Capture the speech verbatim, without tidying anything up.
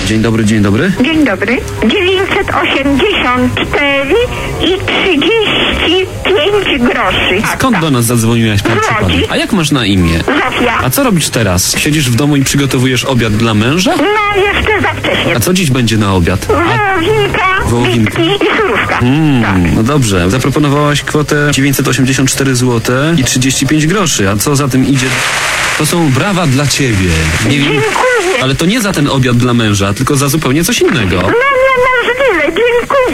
Dzień dobry, dzień dobry. Dzień dobry. dziewięćset osiemdziesiąt cztery i trzydzieści pięć groszy. Skąd do nas zadzwoniłaś, pan przypadek? A jak masz na imię? Zofia. A co robisz teraz? Siedzisz w domu i przygotowujesz obiad dla męża? No, jeszcze za wcześnie. A co dziś będzie na obiad? Wołowinka, Wołowinka. bitki i surówka. Mm, Tak. no dobrze. Zaproponowałaś kwotę dziewięćset osiemdziesiąt cztery złote i trzydzieści pięć groszy. A co za tym idzie? To są brawa dla ciebie. Nie wiem, Dziękuję. ale to nie za ten obiad dla męża, tylko za zupełnie coś innego. No, niemożliwe. Dziękuję.